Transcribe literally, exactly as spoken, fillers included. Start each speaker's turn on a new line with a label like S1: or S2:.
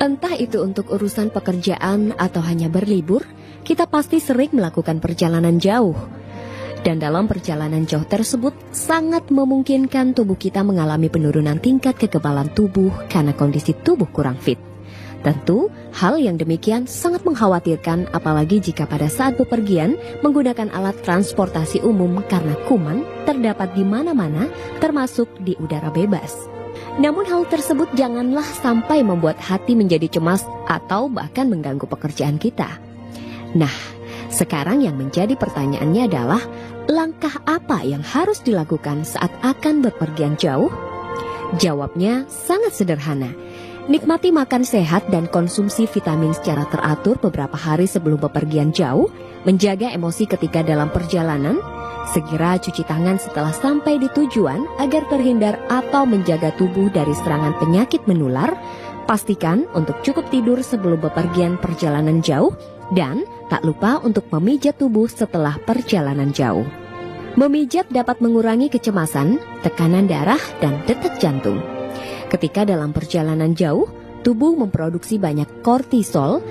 S1: Entah itu untuk urusan pekerjaan atau hanya berlibur, kita pasti sering melakukan perjalanan jauh. Dan dalam perjalanan jauh tersebut, sangat memungkinkan tubuh kita mengalami penurunan tingkat kekebalan tubuh karena kondisi tubuh kurang fit. Tentu, hal yang demikian sangat mengkhawatirkan apalagi jika pada saat bepergian menggunakan alat transportasi umum karena kuman terdapat di mana-mana termasuk di udara bebas. Namun hal tersebut janganlah sampai membuat hati menjadi cemas atau bahkan mengganggu pekerjaan kita. Nah, sekarang yang menjadi pertanyaannya adalah langkah apa yang harus dilakukan saat akan bepergian jauh? Jawabnya sangat sederhana. Nikmati makan sehat dan konsumsi vitamin secara teratur beberapa hari sebelum bepergian jauh, menjaga emosi ketika dalam perjalanan, segera cuci tangan setelah sampai di tujuan agar terhindar atau menjaga tubuh dari serangan penyakit menular, pastikan untuk cukup tidur sebelum bepergian perjalanan jauh, dan tak lupa untuk memijat tubuh setelah perjalanan jauh. Memijat dapat mengurangi kecemasan, tekanan darah, dan detak jantung. Ketika dalam perjalanan jauh, tubuh memproduksi banyak kortisol